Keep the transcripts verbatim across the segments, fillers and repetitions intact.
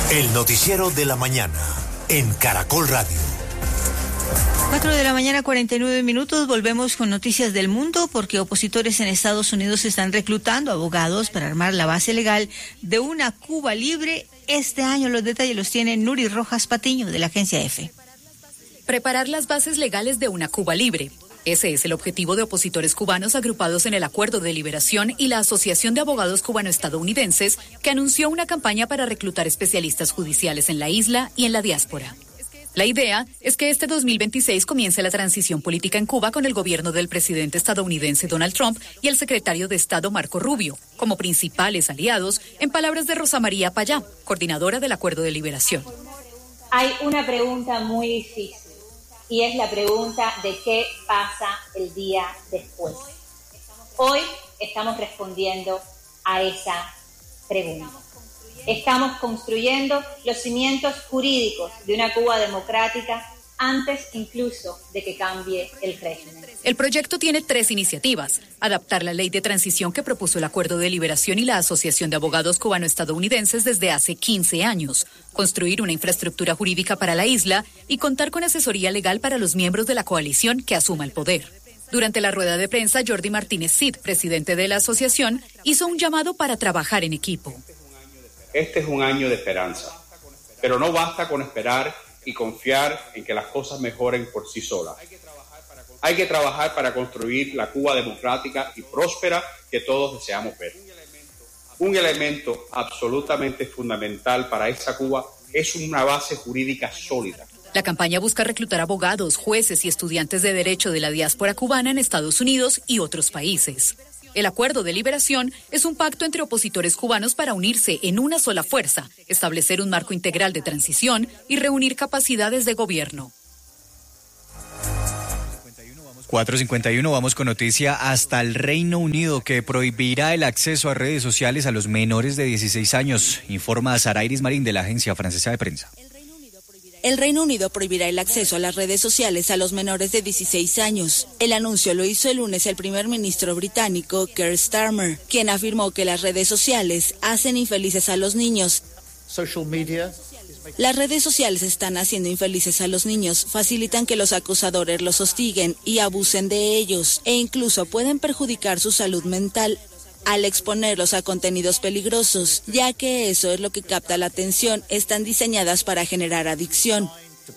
El noticiero de la mañana en Caracol Radio. Cuatro de la mañana, cuarenta y nueve minutos. Volvemos con noticias del mundo porque opositores en Estados Unidos están reclutando abogados para armar la base legal de una Cuba libre este año. Los detalles los tiene Nuri Rojas Patiño de la agencia EFE. Preparar las bases legales de una Cuba libre. Ese es el objetivo de opositores cubanos agrupados en el Acuerdo de Liberación y la Asociación de Abogados Cubano-Estadounidenses, que anunció una campaña para reclutar especialistas judiciales en la isla y en la diáspora. La idea es que este dos mil veintiséis comience la transición política en Cuba con el gobierno del presidente estadounidense Donald Trump y el secretario de Estado Marco Rubio como principales aliados, en palabras de Rosa María Payá, coordinadora del Acuerdo de Liberación. Hay una pregunta muy difícil y es la pregunta de qué pasa el día después. Hoy estamos respondiendo a esa pregunta. Estamos construyendo los cimientos jurídicos de una Cuba democrática antes incluso de que cambie el régimen. El proyecto tiene tres iniciativas: adaptar la ley de transición que propuso el Acuerdo de Liberación y la Asociación de Abogados Cubano-Estadounidenses desde hace quince años, construir una infraestructura jurídica para la isla y contar con asesoría legal para los miembros de la coalición que asuma el poder. Durante la rueda de prensa, Jordi Martínez Cid, presidente de la asociación, hizo un llamado para trabajar en equipo. Este es un año de esperanza, pero no basta con esperar y confiar en que las cosas mejoren por sí solas. Hay que trabajar para construir la Cuba democrática y próspera que todos deseamos ver. Un elemento absolutamente fundamental para esa Cuba es una base jurídica sólida. La campaña busca reclutar abogados, jueces y estudiantes de derecho de la diáspora cubana en Estados Unidos y otros países. El Acuerdo de Liberación es un pacto entre opositores cubanos para unirse en una sola fuerza, establecer un marco integral de transición y reunir capacidades de gobierno. cuatro cincuenta y uno, vamos con noticia hasta el Reino Unido, que prohibirá el acceso a redes sociales a los menores de dieciséis años, informa Sara Iris Marín de la agencia francesa de prensa. El Reino Unido prohibirá el acceso a las redes sociales a los menores de dieciséis años. El anuncio lo hizo el lunes el primer ministro británico Keir Starmer, quien afirmó que las redes sociales hacen infelices a los niños. Social media. Las redes sociales están haciendo infelices a los niños, facilitan que los acosadores los hostiguen y abusen de ellos, e incluso pueden perjudicar su salud mental al exponerlos a contenidos peligrosos, ya que eso es lo que capta la atención. Están diseñadas para generar adicción.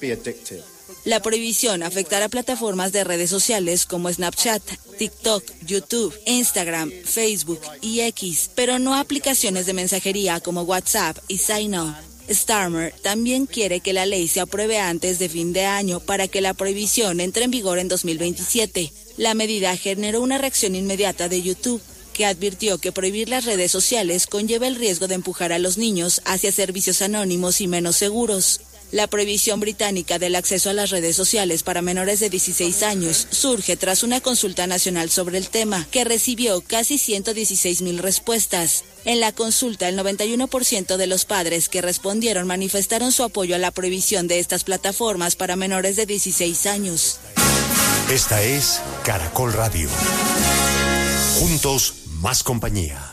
La prohibición afectará a plataformas de redes sociales como Snapchat, TikTok, YouTube, Instagram, Facebook y X, pero no a aplicaciones de mensajería como WhatsApp y Signal. Starmer también quiere que la ley se apruebe antes de fin de año para que la prohibición entre en vigor en dos mil veintisiete. La medida generó una reacción inmediata de YouTube, que advirtió que prohibir las redes sociales conlleva el riesgo de empujar a los niños hacia servicios anónimos y menos seguros. La prohibición británica del acceso a las redes sociales para menores de dieciséis años surge tras una consulta nacional sobre el tema, que recibió casi ciento dieciséis mil respuestas. En la consulta, el noventa y uno por ciento de los padres que respondieron manifestaron su apoyo a la prohibición de estas plataformas para menores de dieciséis años. Esta es Caracol Radio. Juntos, más compañía.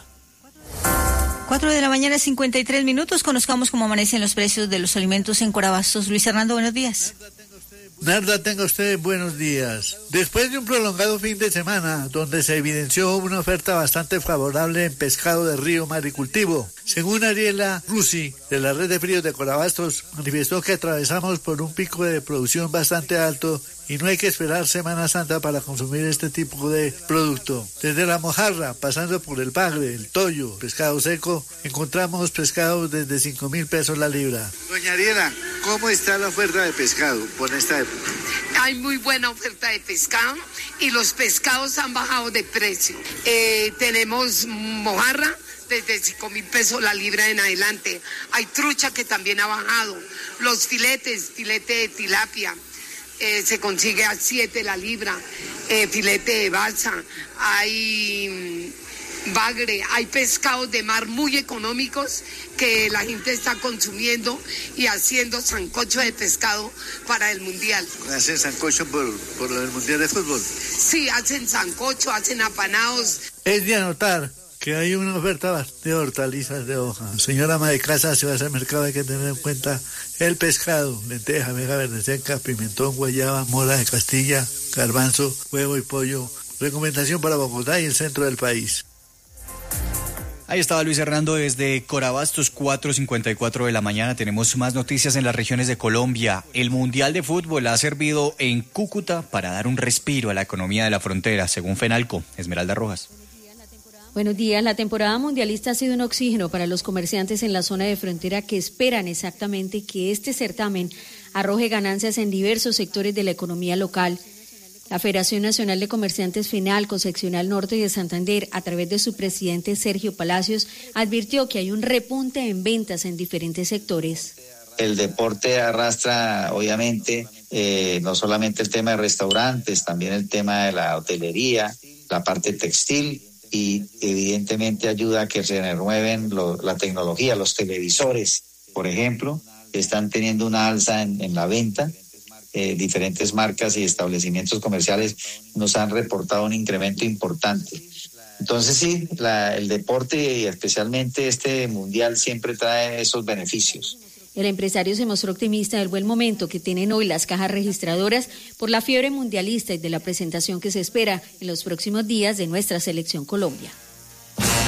Cuatro de la mañana, cincuenta y tres minutos. Conozcamos cómo amanecen los precios de los alimentos en Corabastos. Luis Hernando, buenos días. Narda, tenga usted buenos días. Después de un prolongado fin de semana, donde se evidenció una oferta bastante favorable en pescado de río, maricultivo, según Ariela Rusi, de la red de fríos de Corabastos, manifestó que atravesamos por un pico de producción bastante alto y no hay que esperar Semana Santa para consumir este tipo de producto. Desde la mojarra, pasando por el bagre, el toyo, pescado seco, encontramos pescados desde cinco mil pesos la libra. Doña Ariela, ¿cómo está la oferta de pescado por esta época? Hay muy buena oferta de pescado y los pescados han bajado de precio. Eh, tenemos mojarra desde cinco mil pesos la libra en adelante. Hay trucha que también ha bajado. Los filetes, filete de tilapia, Eh, se consigue a siete la libra, eh, filete de balsa, hay mm, bagre, hay pescados de mar muy económicos que la gente está consumiendo y haciendo sancocho de pescado para el mundial. ¿Hacen sancocho por, por el mundial de fútbol? Sí, hacen sancocho, hacen apanados. Es de anotar que hay una oferta de hortalizas de hoja. Señora ama de casa, si va a hacer mercado hay que tener en cuenta el pescado, lenteja, mega verde seca, pimentón, guayaba, mora de Castilla, garbanzo, huevo y pollo. Recomendación para Bogotá y el centro del país. Ahí estaba Luis Hernando desde Corabastos, cuatro cincuenta y cuatro de la mañana. Tenemos más noticias en las regiones de Colombia. El Mundial de Fútbol ha servido en Cúcuta para dar un respiro a la economía de la frontera, según FENALCO. Esmeralda Rojas. Buenos días. La temporada mundialista ha sido un oxígeno para los comerciantes en la zona de frontera que esperan exactamente que este certamen arroje ganancias en diversos sectores de la economía local. La Federación Nacional de Comerciantes FENALCO, seccional norte de Santander, a través de su presidente Sergio Palacios, advirtió que hay un repunte en ventas en diferentes sectores. El deporte arrastra, obviamente, eh, no solamente el tema de restaurantes, también el tema de la hotelería, la parte textil y evidentemente ayuda a que se renueven lo, la tecnología, los televisores, por ejemplo, están teniendo una alza en, en la venta. Eh, diferentes marcas y establecimientos comerciales nos han reportado un incremento importante. Entonces sí, la, el deporte y especialmente este mundial siempre trae esos beneficios. El empresario se mostró optimista del buen momento que tienen hoy las cajas registradoras por la fiebre mundialista y de la presentación que se espera en los próximos días de nuestra selección Colombia.